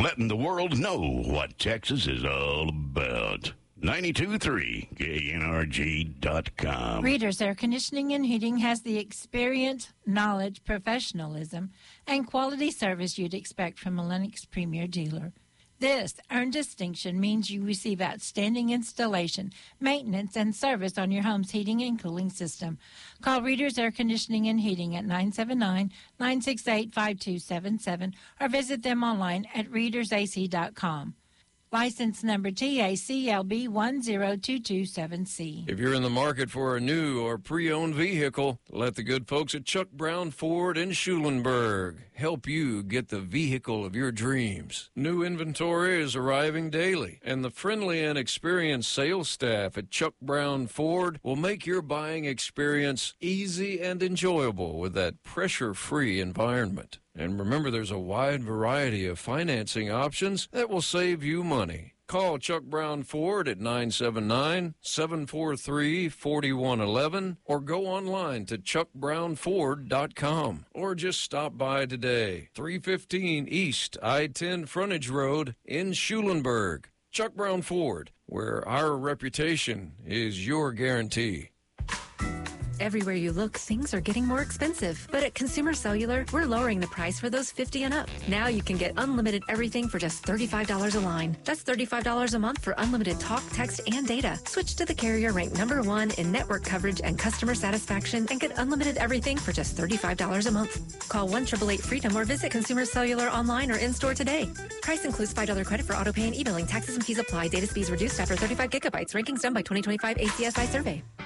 letting the world know what Texas is all about. 92.3 KNRG.com. Readers Air Conditioning and Heating has the experience, knowledge, professionalism, and quality service you'd expect from a Lennox Premier dealer. This earned distinction means you receive outstanding installation, maintenance, and service on your home's heating and cooling system. Call Readers Air Conditioning and Heating at 979-968-5277 or visit them online at readersac.com. License number TACLB 10227C. If you're in the market for a new or pre-owned vehicle, let the good folks at Chuck Brown Ford in Schulenburg help you get the vehicle of your dreams. New inventory is arriving daily, and the friendly and experienced sales staff at Chuck Brown Ford will make your buying experience easy and enjoyable with that pressure-free environment. And remember, there's a wide variety of financing options that will save you money. Call Chuck Brown Ford at 979-743-4111 or go online to chuckbrownford.com or just stop by today. 315 East I-10 Frontage Road in Schulenburg. Chuck Brown Ford, where our reputation is your guarantee. Everywhere you look, things are getting more expensive. But at Consumer Cellular, we're lowering the price for those 50 and up. Now you can get unlimited everything for just $35 a line. That's $35 a month for unlimited talk, text, and data. Switch to the carrier ranked #1 in network coverage and customer satisfaction and get unlimited everything for just $35 a month. Call 1-888-FREEDOM or visit Consumer Cellular online or in-store today. Price includes $5 credit for auto pay and e-billing. Taxes and fees apply. Data speeds reduced after 35 gigabytes. Rankings done by 2025 ACSI survey.